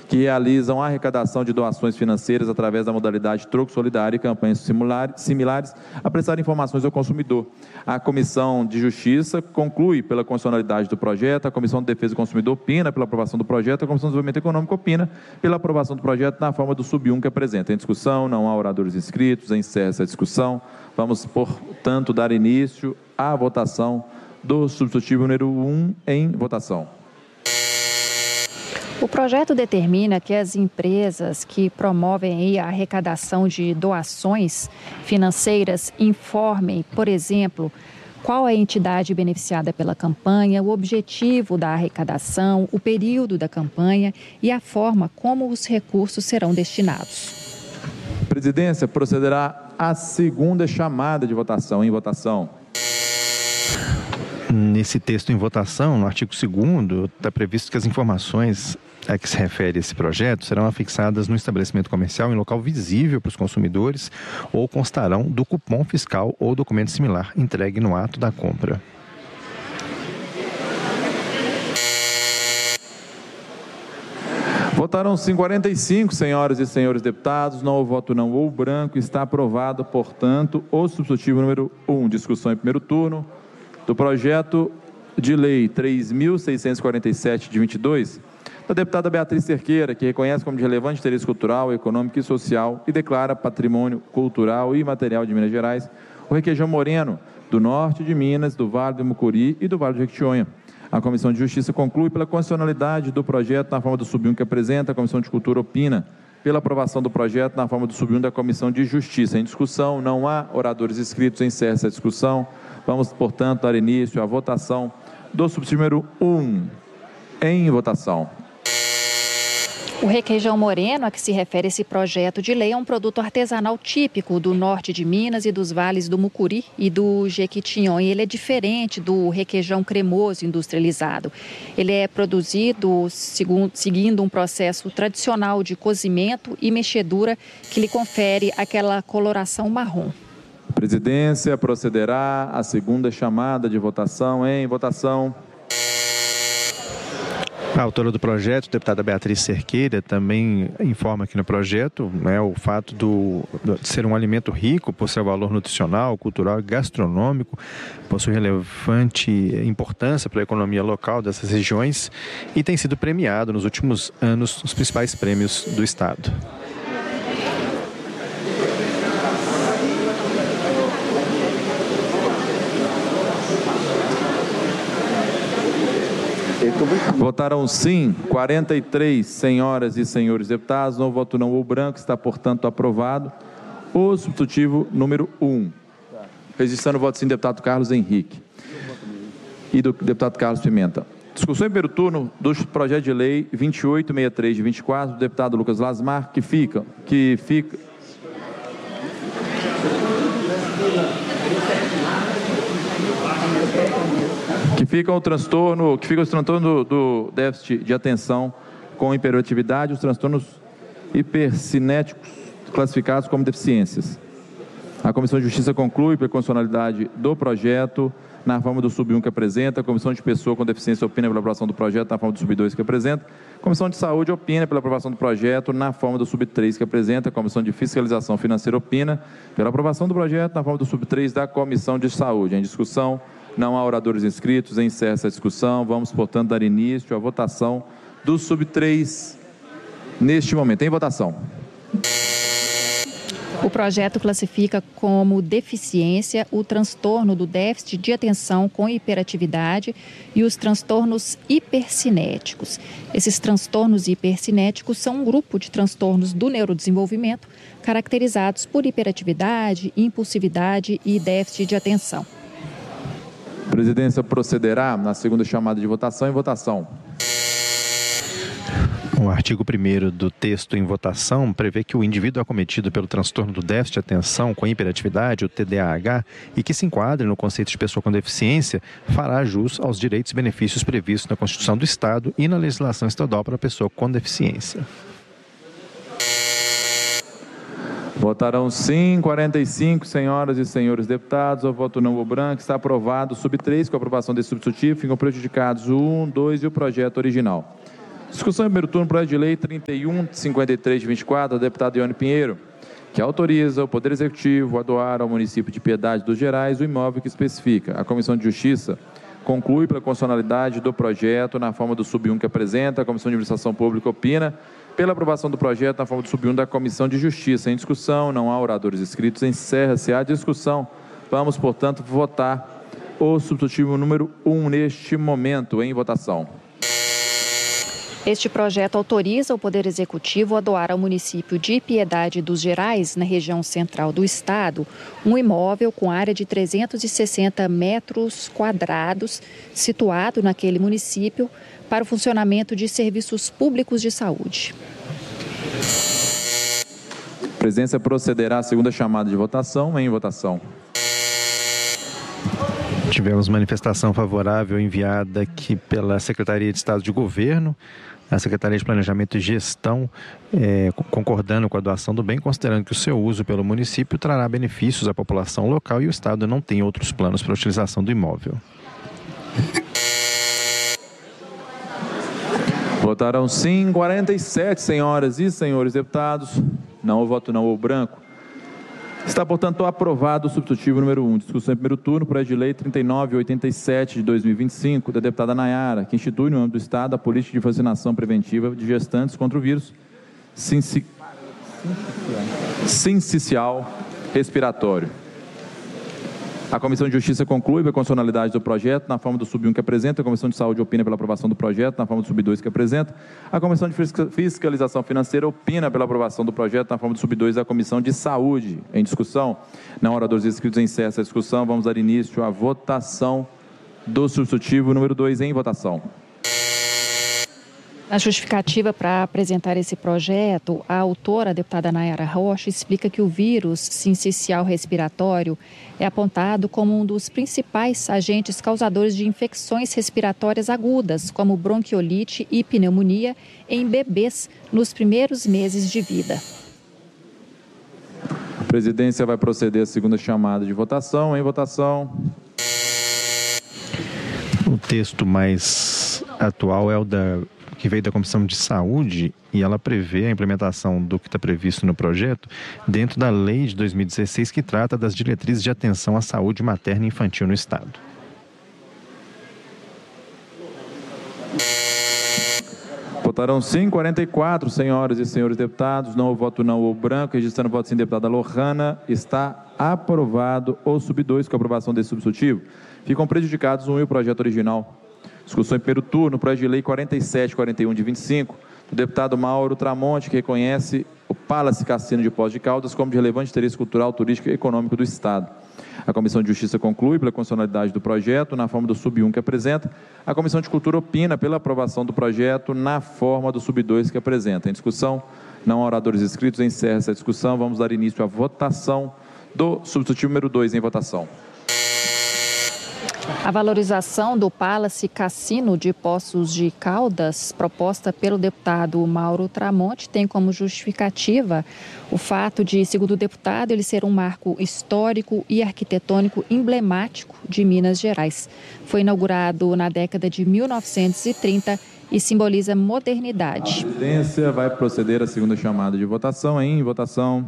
que realizam a arrecadação de doações financeiras através da modalidade troco solidário e campanhas similares a prestar informações ao consumidor. A Comissão de Justiça conclui pela constitucionalidade do projeto, a Comissão de Defesa do Consumidor opina pela aprovação do projeto, a Comissão de Desenvolvimento Econômico opina pela aprovação do projeto na forma do sub-1 que apresenta. Em discussão, não há oradores inscritos, encerra essa discussão. Vamos, portanto, dar início à votação do substitutivo número 1 em votação. O projeto determina que as empresas que promovem a arrecadação de doações financeiras informem, por exemplo, qual é a entidade beneficiada pela campanha, o objetivo da arrecadação, o período da campanha e a forma como os recursos serão destinados. A presidência procederá à segunda chamada de votação. Em votação. Nesse texto em votação, no artigo 2º, está previsto que as informações a que se refere esse projeto serão afixadas no estabelecimento comercial em local visível para os consumidores ou constarão do cupom fiscal ou documento similar entregue no ato da compra. Votaram sim 45, senhoras e senhores deputados. Não houve voto não ou branco. Está aprovado, portanto, o substitutivo número 1. Discussão em primeiro turno do projeto de lei 3.647 de 22, da deputada Beatriz Cerqueira, que reconhece como de relevante interesse cultural, econômico e social e declara patrimônio cultural e material de Minas Gerais o requeijão moreno do norte de Minas, do Vale do Mucuri e do Vale do Jequitinhonha. A Comissão de Justiça conclui pela constitucionalidade do projeto na forma do sub-1 que apresenta. A Comissão de Cultura opina pela aprovação do projeto na forma do sub-1 da Comissão de Justiça. Em discussão, não há oradores inscritos, encerra essa discussão. Vamos, portanto, dar início à votação do substitutivo número 1. Em votação. O requeijão moreno a que se refere esse projeto de lei é um produto artesanal típico do norte de Minas e dos vales do Mucuri e do Jequitinhonha. Ele é diferente do requeijão cremoso industrializado. Ele é produzido seguindo um processo tradicional de cozimento e mexedura que lhe confere aquela coloração marrom. A presidência procederá à segunda chamada de votação. Em votação. A autora do projeto, a deputada Beatriz Cerqueira, também informa aqui no projeto o fato de ser um alimento rico por seu valor nutricional, cultural e gastronômico, possui relevante importância para a economia local dessas regiões e tem sido premiado nos últimos anos nos principais prêmios do Estado. Votaram sim 43 senhoras e senhores deputados. Não voto não ou branco. Está, portanto, aprovado o substitutivo número 1. Registrando o voto sim do deputado Carlos Henrique e do deputado Carlos Pimenta. Discussão em primeiro turno do projeto de lei 2863 de 24 do deputado Lucas Lasmar, que fica o transtorno do déficit de atenção com hiperatividade, os transtornos hipercinéticos classificados como deficiências. A Comissão de Justiça conclui pela constitucionalidade do projeto na forma do sub-1 que apresenta. A Comissão de Pessoa com Deficiência opina pela aprovação do projeto na forma do sub-2 que apresenta. A Comissão de Saúde opina pela aprovação do projeto na forma do sub-3 que apresenta. A Comissão de Fiscalização Financeira opina pela aprovação do projeto na forma do sub-3 da Comissão de Saúde. Em discussão, não há oradores inscritos, encerra essa discussão. Vamos, portanto, dar início à votação do sub-3 neste momento. Em votação. O projeto classifica como deficiência o transtorno do déficit de atenção com hiperatividade e os transtornos hipercinéticos. Esses transtornos hipercinéticos são um grupo de transtornos do neurodesenvolvimento caracterizados por hiperatividade, impulsividade e déficit de atenção. A presidência procederá na segunda chamada de votação. Em votação. O artigo 1º do texto em votação prevê que o indivíduo acometido pelo transtorno do déficit de atenção com hiperatividade, o TDAH, e que se enquadre no conceito de pessoa com deficiência, fará jus aos direitos e benefícios previstos na Constituição do Estado e na legislação estadual para a pessoa com deficiência. Votarão sim 45 senhoras e senhores deputados. O voto não ou branco. Está aprovado o sub-3. Com a aprovação desse substitutivo, ficam prejudicados o 1, 2 e o projeto original. Discussão em primeiro turno, projeto de lei 3153 de 24, da deputada Ione Pinheiro, que autoriza o Poder Executivo a doar ao município de Piedade dos Gerais o imóvel que especifica. A Comissão de Justiça conclui pela constitucionalidade do projeto na forma do sub-1 que apresenta. A Comissão de Administração Pública opina pela aprovação do projeto na forma do sub-1 da Comissão de Justiça. Em discussão, não há oradores inscritos, encerra-se a discussão. Vamos, portanto, votar o substitutivo número 1 neste momento em votação. Este projeto autoriza o Poder Executivo a doar ao município de Piedade dos Gerais, na região central do estado, um imóvel com área de 360 metros quadrados, situado naquele município, para o funcionamento de serviços públicos de saúde. A presidência procederá à segunda chamada de votação. Em votação. Tivemos manifestação favorável enviada aqui pela Secretaria de Estado de Governo, a Secretaria de Planejamento e Gestão, concordando com a doação do bem, considerando que o seu uso pelo município trará benefícios à população local e o Estado não tem outros planos para a utilização do imóvel. Votaram sim 47 senhoras e senhores deputados. Não, o voto não, ou branco. Está, portanto, aprovado o substitutivo número 1. Discussão em primeiro turno, projeto de lei 3987 de 2025, da deputada Nayara, que institui no âmbito do Estado a política de vacinação preventiva de gestantes contra o vírus sincicial respiratório. A Comissão de Justiça conclui a constitucionalidade do projeto na forma do sub-1 que apresenta. A Comissão de Saúde opina pela aprovação do projeto na forma do sub-2 que apresenta. A Comissão de Fiscalização Financeira opina pela aprovação do projeto na forma do sub-2 da Comissão de Saúde. Em discussão, não oradores inscritos, encerra essa discussão. Vamos dar início à votação do substitutivo número 2 em votação. Na justificativa para apresentar esse projeto, a autora, a deputada Nayara Rocha, explica que o vírus sincicial respiratório é apontado como um dos principais agentes causadores de infecções respiratórias agudas, como bronquiolite e pneumonia, em bebês nos primeiros meses de vida. A presidência vai proceder à segunda chamada de votação. Em votação. O texto mais atual é o que veio da Comissão de Saúde, e ela prevê a implementação do que está previsto no projeto dentro da lei de 2016, que trata das diretrizes de atenção à saúde materna e infantil no Estado. Votaram sim 44 senhoras e senhores deputados. Não, o voto não, ou branco. Registrando o voto sim, deputada Lohana. Está aprovado o sub-2 com a aprovação desse substitutivo. Ficam prejudicados o projeto original. Discussão em primeiro turno, projeto de lei 4741 de 25, do deputado Mauro Tramonte, que reconhece o Palace Cassino de Poços de Caldas como de relevante interesse cultural, turístico e econômico do Estado. A Comissão de Justiça conclui pela constitucionalidade do projeto na forma do sub-1 que apresenta. A Comissão de Cultura opina pela aprovação do projeto na forma do sub-2 que apresenta. Em discussão, não há oradores inscritos, encerra essa discussão. Vamos dar início à votação do substitutivo número 2 em votação. A valorização do Palace Cassino de Poços de Caldas, proposta pelo deputado Mauro Tramonte, tem como justificativa o fato de, segundo o deputado, ele ser um marco histórico e arquitetônico emblemático de Minas Gerais. Foi inaugurado na década de 1930 e simboliza modernidade. A presidência vai proceder à segunda chamada de votação. Em votação.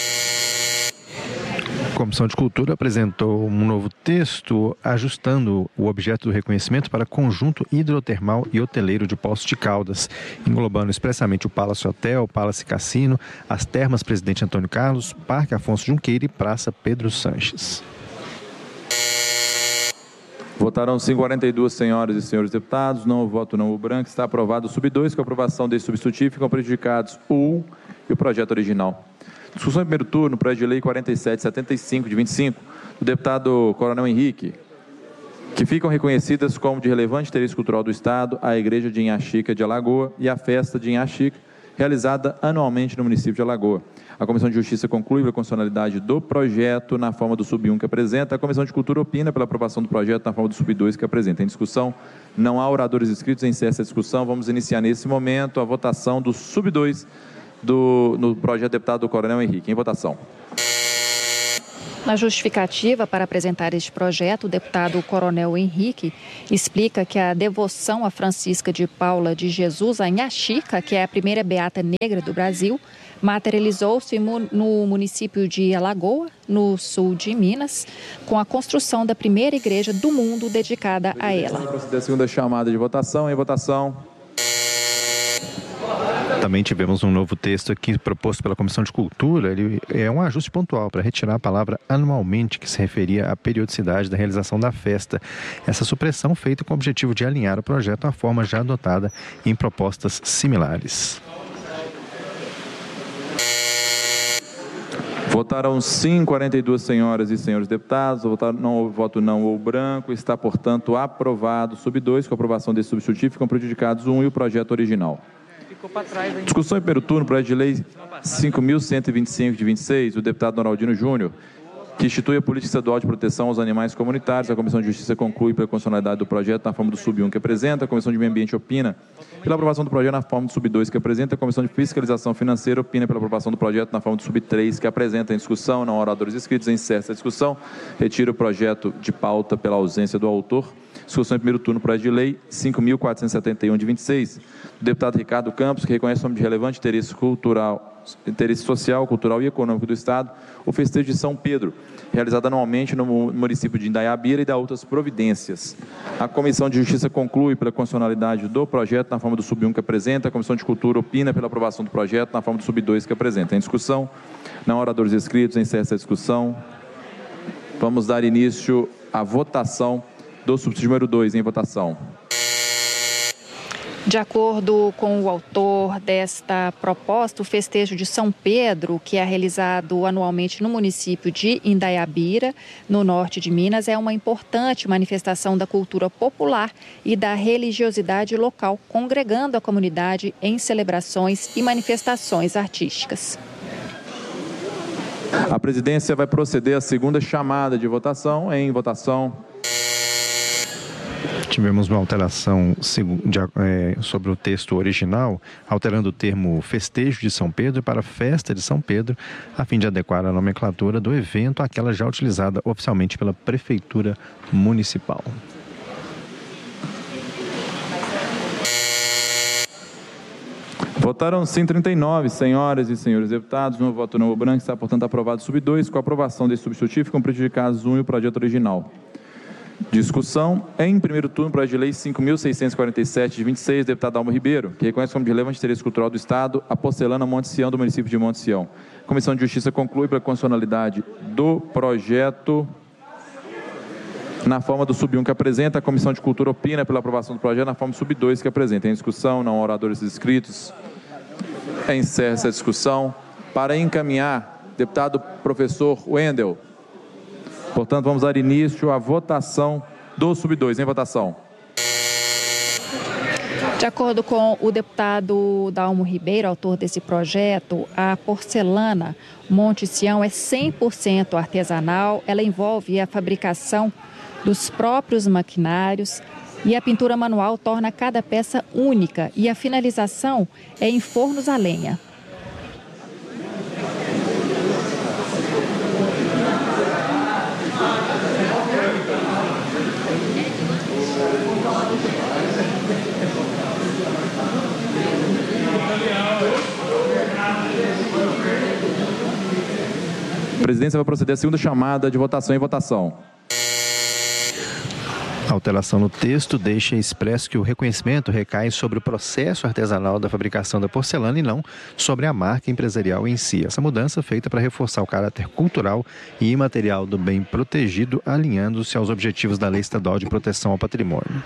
A Comissão de Cultura apresentou um novo texto ajustando o objeto do reconhecimento para conjunto hidrotermal e hoteleiro de Poços de Caldas, englobando expressamente o Palace Hotel, o Palace Cassino, as Termas Presidente Antônio Carlos, Parque Afonso Junqueira e Praça Pedro Sanches. Votaram sim 42 senhoras e senhores deputados. Não, o voto não, o branco. Está aprovado o sub-2. Com a aprovação desse substitutivo, ficam prejudicados o 1 e o projeto original. Discussão em primeiro turno, projeto de lei 4775 de 25, do deputado Coronel Henrique, que ficam reconhecidas como de relevante interesse cultural do Estado a Igreja de Inhaxica de Alagoa e a Festa de Inhaxica, realizada anualmente no município de Alagoa. A Comissão de Justiça conclui a constitucionalidade do projeto na forma do sub-1 que apresenta. A Comissão de Cultura opina pela aprovação do projeto na forma do sub-2 que apresenta. Em discussão, não há oradores inscritos, encerra essa discussão. Vamos iniciar nesse momento a votação do sub-2 no projeto do deputado Coronel Henrique. Em votação. Na justificativa para apresentar este projeto, o deputado Coronel Henrique explica que a devoção a Francisca de Paula de Jesus, a Inhaxica, que é a primeira beata negra do Brasil, materializou-se no município de Alagoa, no sul de Minas, com a construção da primeira igreja do mundo dedicada a ela. A segunda chamada de votação. Em votação. Também tivemos um novo texto aqui proposto pela Comissão de Cultura. Ele é um ajuste pontual para retirar a palavra anualmente, que se referia à periodicidade da realização da festa. Essa supressão feita com o objetivo de alinhar o projeto à forma já adotada em propostas similares. Votaram sim 42 senhoras e senhores deputados. Voto não ou branco. Está, portanto, aprovado. Sub 2, com a aprovação desse substitutivo, ficam prejudicados 1 e o projeto original. Discussão em primeiro turno, projeto de lei 5.125 de 26, do deputado Noraldino Júnior, que institui a política estadual de proteção aos animais comunitários. A Comissão de Justiça conclui pela constitucionalidade do projeto na forma do sub 1 que apresenta. A Comissão de Meio Ambiente opina pela aprovação do projeto na forma do sub 2 que apresenta. A Comissão de Fiscalização Financeira opina pela aprovação do projeto na forma do sub 3 que apresenta. Em discussão, não há oradores inscritos. Encerra essa discussão. Retira o projeto de pauta pela ausência do autor. Discussão em primeiro turno, projeto de lei 5.471 de 26, do deputado Ricardo Campos, que reconhece como de relevante interesse social, cultural e econômico do Estado, o festejo de São Pedro, realizado anualmente no município de Indaiabira, e da outras providências. A Comissão de Justiça conclui pela constitucionalidade do projeto na forma do sub 1 que apresenta. A Comissão de Cultura opina pela aprovação do projeto na forma do sub 2 que apresenta. Em discussão, não há oradores inscritos. Encerra essa discussão. Vamos dar início à votação do substitutivo número 2 em votação. De acordo com o autor desta proposta, o festejo de São Pedro, que é realizado anualmente no município de Indaiabira, no norte de Minas, é uma importante manifestação da cultura popular e da religiosidade local, congregando a comunidade em celebrações e manifestações artísticas. A presidência vai proceder à segunda chamada de votação. Em votação. Tivemos uma alteração sobre o texto original, alterando o termo festejo de São Pedro para festa de São Pedro, a fim de adequar a nomenclatura do evento àquela já utilizada oficialmente pela Prefeitura Municipal. Votaram sim 39 senhoras e senhores deputados. No voto não ou branco, está, portanto, aprovado sub 2. Com a aprovação desse substitutivo, ficam prejudicados 1 e o projeto original. Discussão em primeiro turno, projeto de lei 5.647 de 26, deputado Dalmo Ribeiro, que reconhece como de relevante interesse cultural do Estado a porcelana Monte Sião do município de Monte Sião. A Comissão de Justiça conclui pela constitucionalidade do projeto na forma do sub 1 que apresenta. A Comissão de Cultura opina pela aprovação do projeto na forma do sub 2 que apresenta. Em discussão, não há oradores inscritos. Encerra essa discussão. Para encaminhar, deputado professor Wendel. Portanto, vamos dar início à votação do sub 2. Em votação. De acordo com o deputado Dalmo Ribeiro, autor desse projeto, a porcelana Monte Sião é 100% artesanal. Ela envolve a fabricação dos próprios maquinários e a pintura manual torna cada peça única, e a finalização é em fornos a lenha. A presidência vai proceder à segunda chamada de votação em votação. A alteração no texto deixa expresso que o reconhecimento recai sobre o processo artesanal da fabricação da porcelana e não sobre a marca empresarial em si. Essa mudança feita para reforçar o caráter cultural e imaterial do bem protegido, alinhando-se aos objetivos da Lei Estadual de Proteção ao Patrimônio.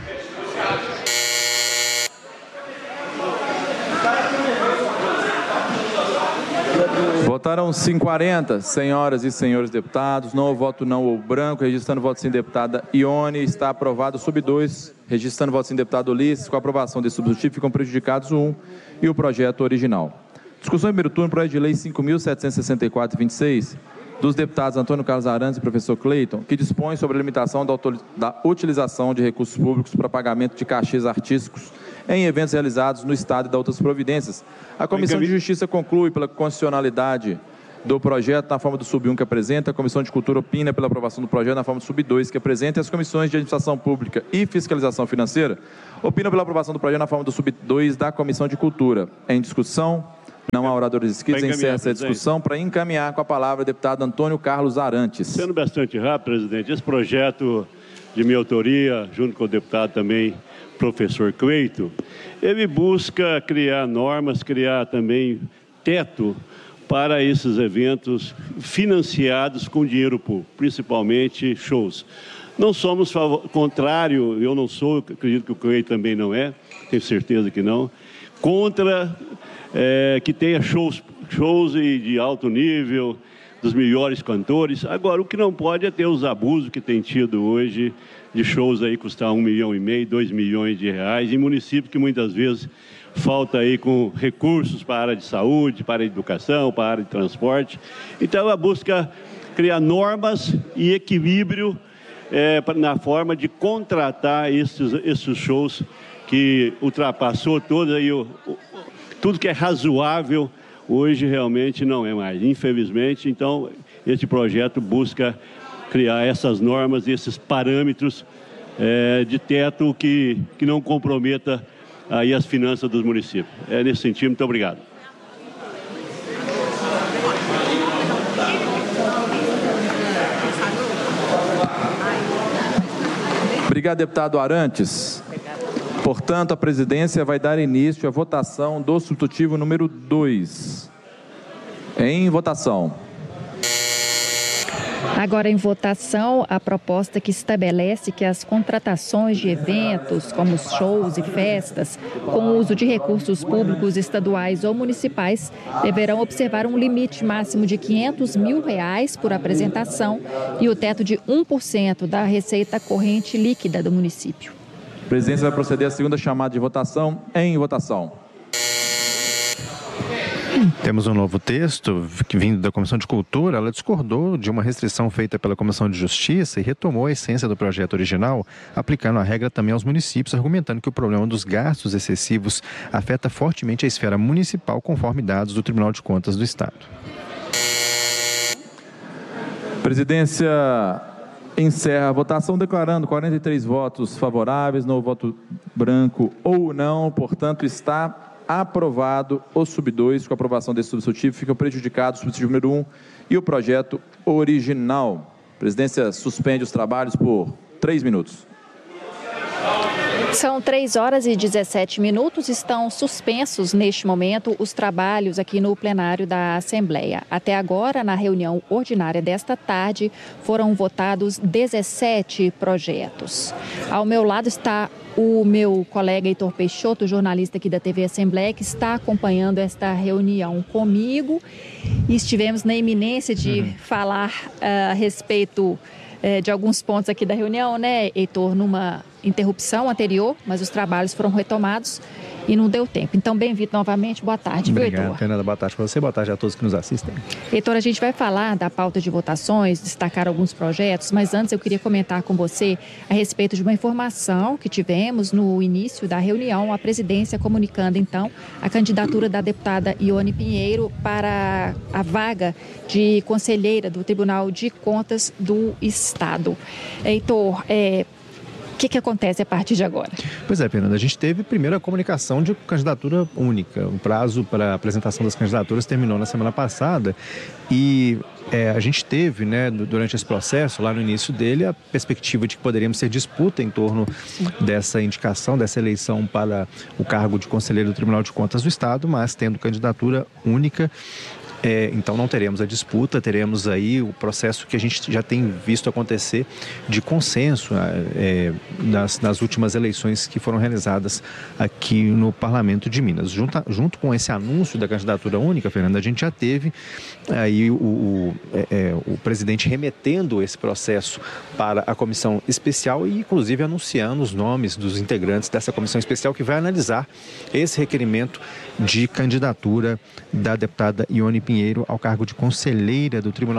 Votaram sim 40 senhoras e senhores deputados. Não voto não ou branco. Registrando voto sim, deputada Ione. Está aprovado sub 2. Registrando voto sim, deputado Ulisses. Com a aprovação desse substitutivo, ficam prejudicados o 1 e o projeto original. Discussão em primeiro turno, projeto de lei 5.764 de 26, dos deputados Antônio Carlos Arantes e professor Cleiton, que dispõe sobre a limitação da utilização de recursos públicos para pagamento de cachês artísticos em eventos realizados no Estado e da outras providências. A Comissão de Justiça conclui pela constitucionalidade do projeto na forma do sub-1 que apresenta, a Comissão de Cultura opina pela aprovação do projeto na forma do sub-2 que apresenta, e as comissões de Administração Pública e Fiscalização Financeira opinam pela aprovação do projeto na forma do sub-2 da Comissão de Cultura. Em discussão, não há oradores inscritos, encerra essa discussão. Para encaminhar com a palavra o deputado Antônio Carlos Arantes. Sendo bastante rápido, presidente, esse projeto de minha autoria, junto com o deputado também, professor Cleito, ele busca criar normas, criar também teto para esses eventos financiados com dinheiro público, principalmente shows. Não somos contrário, eu não sou, acredito que o Cleito também não é, tenho certeza que não, contra que tenha shows de alto nível, dos melhores cantores. Agora, o que não pode é ter os abusos que tem tido hoje de shows aí custar R$1,5 milhão, 2 milhões de reais, em municípios que muitas vezes falta aí com recursos para a área de saúde, para a educação, para a área de transporte. Então, ela busca criar normas e equilíbrio na forma de contratar esses shows que ultrapassou todo aí tudo que é razoável, hoje realmente não é mais, infelizmente. Então, esse projeto busca criar essas normas e esses parâmetros de teto que não comprometa aí as finanças dos municípios. É nesse sentido, muito obrigado. Obrigado, deputado Arantes. Portanto, a presidência vai dar início à votação do substitutivo número 2. Em votação. Agora em votação, a proposta que estabelece que as contratações de eventos, como shows e festas, com uso de recursos públicos estaduais ou municipais, deverão observar um limite máximo de R$500 mil por apresentação e o teto de 1% da receita corrente líquida do município. A presidência vai proceder à segunda chamada de votação. Em votação. Temos um novo texto que vindo da Comissão de Cultura. Ela discordou de uma restrição feita pela Comissão de Justiça e retomou a essência do projeto original, aplicando a regra também aos municípios, argumentando que o problema dos gastos excessivos afeta fortemente a esfera municipal, conforme dados do Tribunal de Contas do Estado. A presidência encerra a votação declarando 43 votos favoráveis, no voto branco ou não, portanto está aprovado o sub-2. Com a aprovação desse substitutivo, ficam prejudicados o substitutivo número 1 e o projeto original. A presidência suspende os trabalhos por 3 minutos. São 3h17. Estão suspensos neste momento os trabalhos aqui no plenário da Assembleia. Até agora, na reunião ordinária desta tarde, foram votados 17 projetos. Ao meu lado está o meu colega Heitor Peixoto, jornalista aqui da TV Assembleia, que está acompanhando esta reunião comigo. E estivemos na iminência de falar a respeito de alguns pontos aqui da reunião, né, Heitor, numa interrupção anterior, mas os trabalhos foram retomados e não deu tempo. Então, bem-vindo novamente. Boa tarde, viu, Heitor? Obrigado, Fernanda. Boa tarde para você. Boa tarde a todos que nos assistem. Heitor, a gente vai falar da pauta de votações, destacar alguns projetos, mas antes eu queria comentar com você a respeito de uma informação que tivemos no início da reunião, a presidência comunicando, então, a candidatura da deputada Ione Pinheiro para a vaga de conselheira do Tribunal de Contas do Estado. Heitor, o que acontece a partir de agora? Pois é, Fernanda, a gente teve primeiro a comunicação de candidatura única. O prazo para a apresentação das candidaturas terminou na semana passada e a gente teve, né, durante esse processo, lá no início dele, a perspectiva de que poderíamos ter disputa em torno dessa indicação, dessa eleição para o cargo de conselheiro do Tribunal de Contas do Estado, mas tendo candidatura única. Então não teremos a disputa, teremos aí o processo que a gente já tem visto acontecer de consenso nas últimas eleições que foram realizadas aqui no Parlamento de Minas. Junto com esse anúncio da candidatura única, Fernanda, a gente já teve aí o presidente remetendo esse processo para a comissão especial e inclusive anunciando os nomes dos integrantes dessa comissão especial que vai analisar esse requerimento de candidatura da deputada Ione Pinheiro ao cargo de conselheira do Tribunal